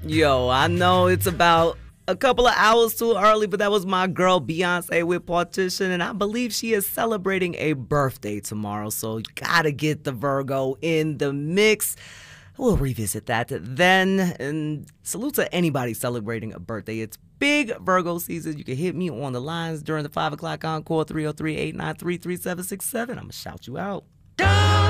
Yo, I know it's about a couple of hours too early, but that was my girl Beyonce with Partition, and I believe she is celebrating a birthday tomorrow, so you gotta get the Virgo in the mix. We'll revisit that then, and salute to anybody celebrating a birthday. It's big Virgo season. You can hit me on the lines during the 5 o'clock encore, 303-893-3767. I'm gonna shout you out.